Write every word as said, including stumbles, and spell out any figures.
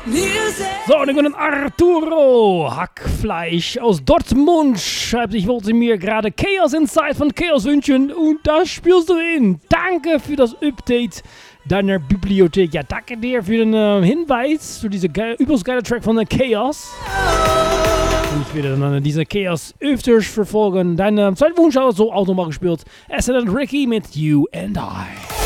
So, dann kommt Arturo Hackfleisch aus Dortmund. Schreibt, ich wollte mir gerade Chaos Inside von Chaos wünschen und das spielst du in. Danke für das Update deiner Bibliothek. Ja, danke dir für den äh, Hinweis, für diese ge- übelst geile Track von der Chaos. Ich werde dann diese Chaos öfters verfolgen. Dein äh, zweiter Wunsch hat so auch nochmal gespielt. Es ist dann Ricky mit You and I.